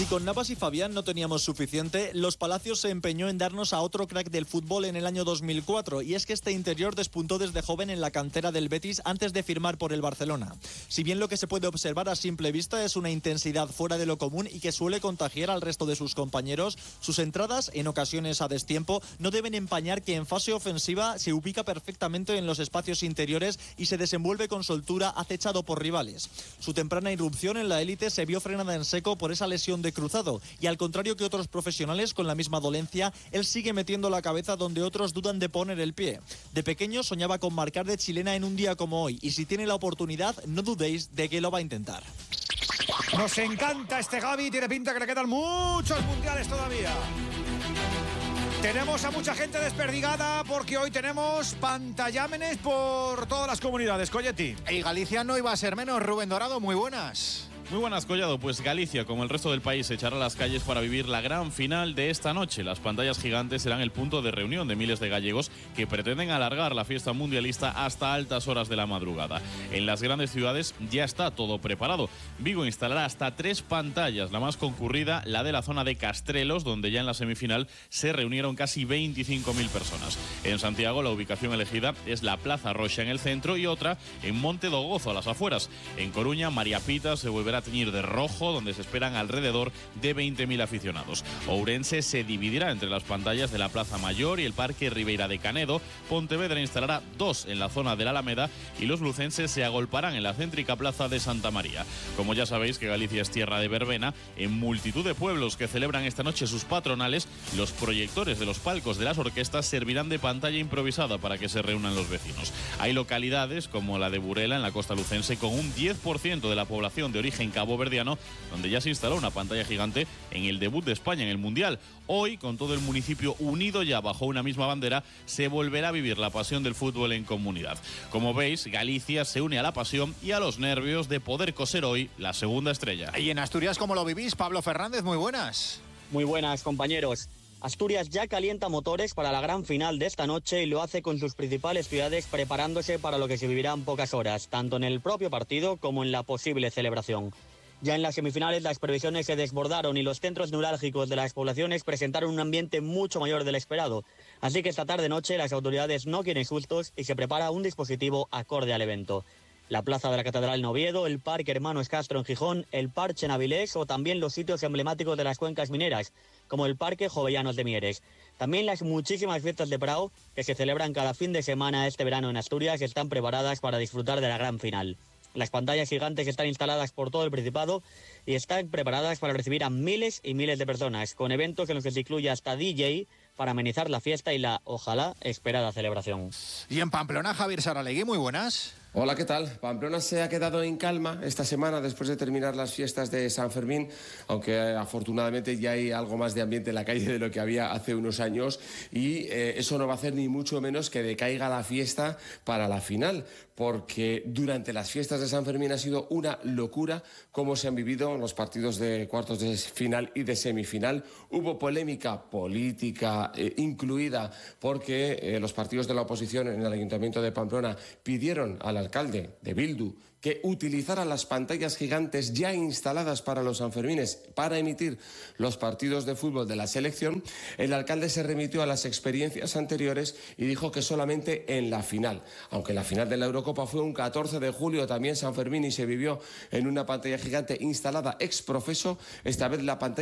Si con Navas y Fabián no teníamos suficiente, Los Palacios se empeñó en darnos a otro crack del fútbol en el año 2004, y es que este interior despuntó desde joven en la cantera del Betis antes de firmar por el Barcelona. Si bien lo que se puede observar a simple vista es una intensidad fuera de lo común y que suele contagiar al resto de sus compañeros, sus entradas, en ocasiones a destiempo, no deben empañar que en fase ofensiva se ubica perfectamente en los espacios interiores y se desenvuelve con soltura acechado por rivales. Su temprana irrupción en la élite se vio frenada en seco por esa lesión de cruzado, y al contrario que otros profesionales con la misma dolencia, él sigue metiendo la cabeza donde otros dudan de poner el pie. De pequeño soñaba con marcar de chilena en un día como hoy, y si tiene la oportunidad, no dudéis de que lo va a intentar. Nos encanta este Gavi, tiene pinta que le quedan muchos mundiales todavía. Tenemos a mucha gente desperdigada porque hoy tenemos pantallámenes por todas las comunidades. Colletti. Y Galicia no iba a ser menos. Rubén Dorado, muy buenas. Muy buenas, Collado. Pues Galicia, como el resto del país, se echará a las calles para vivir la gran final de esta noche. Las pantallas gigantes serán el punto de reunión de miles de gallegos que pretenden alargar la fiesta mundialista hasta altas horas de la madrugada. En las grandes ciudades ya está todo preparado. Vigo instalará hasta 3 pantallas, la más concurrida, la de la zona de Castrelos, donde ya en la semifinal se reunieron casi 25.000 personas. En Santiago, la ubicación elegida es la Plaza Roxa en el centro y otra en Monte do Gozo, a las afueras. En Coruña, María Pita se volverá a teñir de rojo, donde se esperan alrededor de 20.000 aficionados. Ourense se dividirá entre las pantallas de la Plaza Mayor y el Parque Ribeira de Canedo. Pontevedra instalará 2 en la zona de la Alameda y los lucenses se agolparán en la céntrica Plaza de Santa María. Como ya sabéis que Galicia es tierra de verbena, en multitud de pueblos que celebran esta noche sus patronales, los proyectores de los palcos de las orquestas servirán de pantalla improvisada para que se reúnan los vecinos. Hay localidades como la de Burela, en la costa lucense, con un 10% de la población de origen caboverdiano, donde ya se instaló una pantalla gigante en el debut de España en el Mundial. Hoy, con todo el municipio unido ya bajo una misma bandera, se volverá a vivir la pasión del fútbol en comunidad. Como veis, Galicia se une a la pasión y a los nervios de poder coser hoy la segunda estrella. Y en Asturias, ¿cómo lo vivís? Pablo Fernández, muy buenas. Muy buenas, compañeros. Asturias ya calienta motores para la gran final de esta noche y lo hace con sus principales ciudades preparándose para lo que se vivirá en pocas horas, tanto en el propio partido como en la posible celebración. Ya en las semifinales las previsiones se desbordaron y los centros neurálgicos de las poblaciones presentaron un ambiente mucho mayor del esperado. Así que esta tarde-noche las autoridades no quieren sustos y se prepara un dispositivo acorde al evento. La Plaza de la Catedral en Oviedo, el Parque Hermanos Castro en Gijón, el Parche en Avilés o también los sitios emblemáticos de las cuencas mineras, como el Parque Jovellanos de Mieres. También las muchísimas fiestas de Prao que se celebran cada fin de semana este verano en Asturias están preparadas para disfrutar de la gran final. Las pantallas gigantes están instaladas por todo el Principado y están preparadas para recibir a miles y miles de personas, con eventos en los que se incluye hasta DJ para amenizar la fiesta y la, ojalá, esperada celebración. Y en Pamplona, Javier Saralegui, muy buenas. Hola, ¿qué tal? Pamplona se ha quedado en calma esta semana después de terminar las fiestas de San Fermín, aunque afortunadamente ya hay algo más de ambiente en la calle de lo que había hace unos años y eso no va a hacer ni mucho menos que decaiga la fiesta para la final, porque durante las fiestas de San Fermín ha sido una locura cómo se han vivido los partidos de cuartos de final y de semifinal. Hubo polémica política incluida porque los partidos de la oposición en el Ayuntamiento de Pamplona pidieron al alcalde de Bildu que utilizara las pantallas gigantes ya instaladas para los Sanfermines para emitir los partidos de fútbol de la selección. El alcalde se remitió a las experiencias anteriores y dijo que solamente en la final, aunque la final de la Eurocopa fue un 14 de julio, también San Fermín, y se vivió en una pantalla gigante instalada ex profeso, esta vez la pantalla